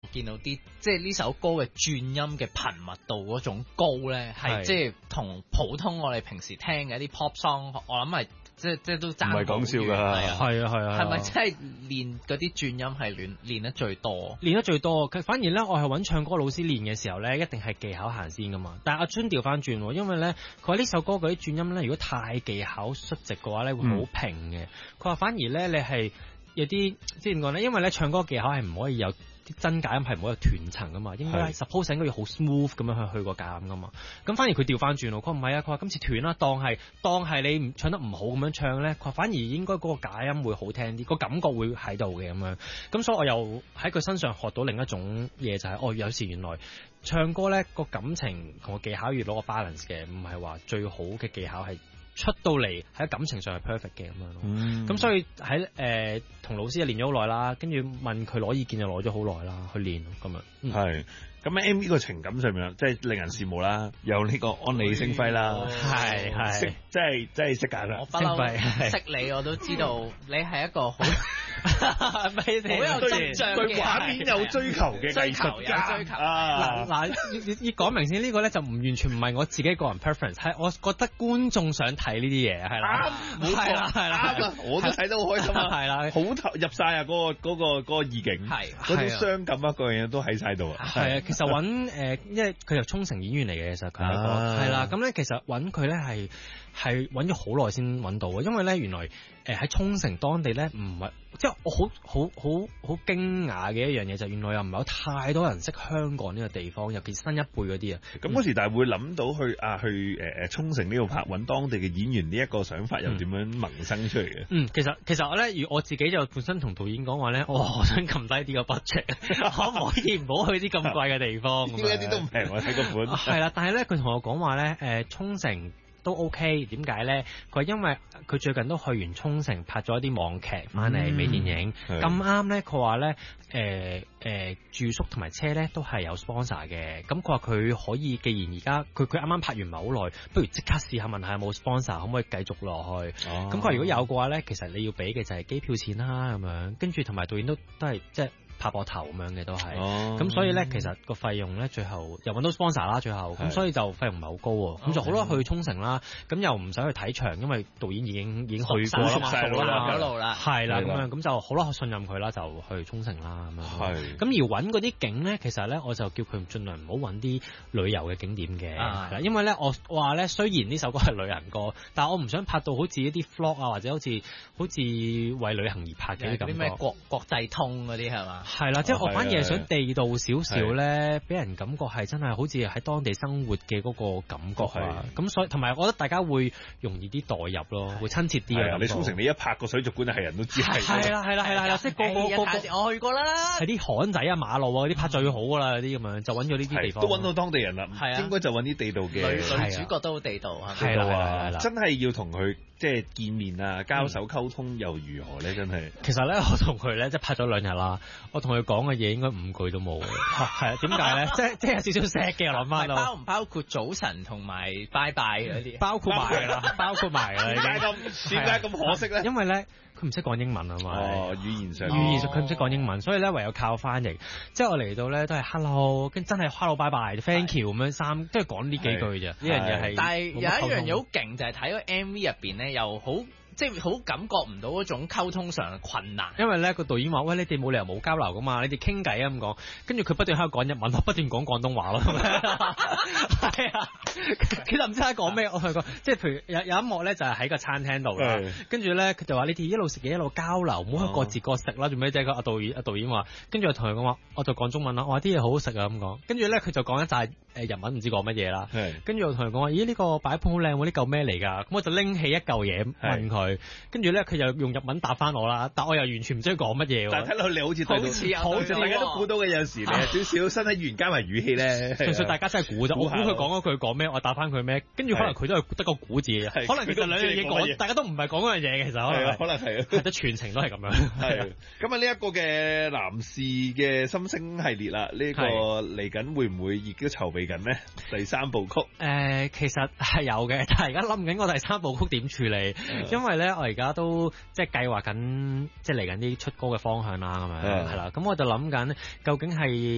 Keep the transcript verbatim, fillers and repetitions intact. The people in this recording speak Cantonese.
見到啲即係呢首歌嘅轉音嘅頻密度嗰種高咧，係即係同普通我哋平時聽嘅一啲 pop song，我諗係即係即係都爭唔係講笑㗎，係啊係啊， 係咪真係練嗰啲轉音係練練得最多？ 練得最多，佢反而咧我係揾唱歌老師練嘅時候咧，一定係技巧行先噶嘛。但係阿尊調翻轉，因為咧佢話呢首歌嗰啲轉音咧，如果太技巧率直嘅話咧，會好平嘅。佢話、嗯、反而咧你係有啲即係點講咧？因為咧唱歌技巧係唔可以有啲真假音，係唔可以有斷層噶嘛。應該 suppose 應該要好 smooth 咁樣去去個假音噶嘛。咁反而佢調翻轉咯，佢話唔係啊，佢話今次斷啦，當係當係你唔唱得唔好咁樣唱咧，佢話反而應該嗰個假音會好聽啲，個感覺會喺度嘅咁樣。咁所以我又喺佢身上學到另一種嘢，就係、是、哦，有時原來唱歌咧個感情同個技巧要攞個 balance 嘅，唔係話最好嘅技巧係出到嚟喺感情上係 perfect 嘅咁樣咯。咁、嗯、所以喺誒同老師啊練咗好耐啦，跟住問佢攞意見就攞咗好耐啦，去練咁樣。 係咁喺 M V 個情感上面，即係令人羨慕啦。有呢個安利星輝啦， 係係識即係即係識揀啦。 我不嬲識你，我都知道你係一個好好有執著嘅， 對畫面有追求嘅藝術家。 追求啊！嗱，要要講明先，呢個咧就唔完全唔係我自己個人 preference， 係我覺得觀眾想睇呢啲嘢，係啦， 係啦，係啦，我都睇得好開心啊， 係啦， 好投入晒啊！嗰個嗰個嗰個意境，係嗰種傷感啊，各樣嘢都喺晒度啊。 係啊，其實揾誒，因為佢由沖繩演員嚟嘅，其實佢係一個係啦。咁咧，其實揾佢咧係係揾咗好耐先揾到嘅，因為咧原來誒喺沖繩當地咧唔係，即係我好好好好驚訝嘅一樣嘢就係原來又唔係有太多人識香港呢個地方，尤其新一輩嗰啲啊。 咁嗰時但係會諗到去啊去誒誒沖繩呢度拍揾當地嘅演員呢一個想法又點樣萌生出嚟嘅？ 嗯，其實其實我咧，如我自己就本身同導演講話咧，我想撳低啲個 budget，可唔可以唔好去啲咁貴嘅地方？ 呢一啲都唔平，我睇個本。 係啦，但係咧佢同我講話咧，誒沖繩都 OK，點解咧？佢話因為佢最近都去完沖繩拍咗一啲網劇翻嚟微電影，咁啱咧佢話咧誒誒住宿同埋車咧都係有 sponsor 嘅，咁佢話佢可以，既然而家佢佢啱啱拍完唔係好耐，不如即刻試下問下有冇 sponsor 可唔可以繼續落去？咁佢話如果有嘅話咧，其實你要俾嘅就係機票錢啦咁樣，跟住同埋導演都都係即係拍膊頭咁樣嘅都係，咁、哦、所以咧其實個費用咧最後又揾到 sponsor 啦，最後咁所以就費用唔係好高喎，咁就好啦，去沖繩啦，咁又唔使去睇場，因為導演已經已經去過啦，熟晒路啦，路啦， 係啦咁樣，咁就好啦，信任佢啦，就去沖繩啦咁樣。咁而揾嗰啲景咧，其實咧我就叫佢盡量唔好揾啲旅遊嘅景點嘅，啊、因為咧我話咧雖然呢首歌係旅行歌，但係我唔想拍到好似一啲 vlog 啊，或者好似好似為旅行而拍嘅啲感覺。啲咩國國際通嗰啲係嘛？ 係啦，即係我反而係想地道少少咧，俾人感覺係真係好似喺當地生活嘅嗰個感覺啊。咁所以同埋我覺得大家會容易啲代入咯，會親切啲啊。 你沖繩你一拍個水族館係人都知係。 係啦係啦係啦，即係個個個我去過啦。 係啲巷仔啊、馬路啊嗰啲拍最好噶啦，嗰啲咁樣就揾咗呢啲地方。 都揾到當地人啦，應該就揾啲地道嘅。 女主角都好地道啊。 係啦係啦， 真係要同佢即係見面啊、交手溝通又如何咧？真係。 其實咧，我同佢咧即係拍咗兩日啦，我同佢講嘅嘢應該五句都冇嘅，係啊？點解咧？即係即係有少少錫嘅，諗翻到。 包唔包括早晨同埋拜拜嗰啲？ 包括埋啦，包括埋啦。 點解咁點解咁可惜咧？ 因為咧，佢唔識講英文啊嘛。 哦，語言上。 語言上佢唔識講英文，所以咧唯有靠翻譯。即係我嚟到咧都係 hello，跟真係 hello bye bye，thank you 咁樣三，都係講呢幾句啫。呢樣嘢係。 但係有一樣嘢好勁，就係睇個 M V 入邊咧，又好。即係好感覺唔到嗰種溝通上嘅困難，因為咧個導演話：喂，你哋冇理由冇交流噶嘛，你哋傾偈啊咁講。跟住佢不斷喺度講日文，我不斷講廣東話咯。係啊，其實唔知喺講咩。我同佢講，即係譬如有有一幕咧，就係喺個餐廳度啦。跟住咧，佢就話：你哋一路食嘢一路交流，唔好去各自各食啦。做咩啫？個阿導演阿導演話，跟住我同佢講話，我就講中文啦。我話啲嘢好好食啊咁講。跟住咧，佢就講一紮誒日文，唔知講乜嘢啦。跟住我同佢講話：咦，呢個擺盤好靚喎，呢嚿咩嚟㗎？咁我就拎起一嚿嘢問佢。跟住咧，佢就用日文答翻我啦，但我又完全唔知佢講乜嘢。但係睇落去你好似好似好似大家都估到嘅，有時你有少少身體語言加埋語氣咧。其實大家真係估啫，我估佢講嗰句講咩，我答翻佢咩，跟住可能佢都係得個估字，可能其實兩樣嘢講，大家都唔係講嗰樣嘢嘅，其實可能可能係，係得全程都係咁樣。係咁啊！呢一個嘅男士嘅心聲系列啦，呢個嚟緊會唔會亦都籌備緊呢？第三部曲誒，其實係有嘅，但係而家諗緊個第三部曲點處理，因為咧我而家都即係計劃緊，即係嚟緊啲出歌嘅方向啦，咁樣係啦。咁我就諗緊究竟係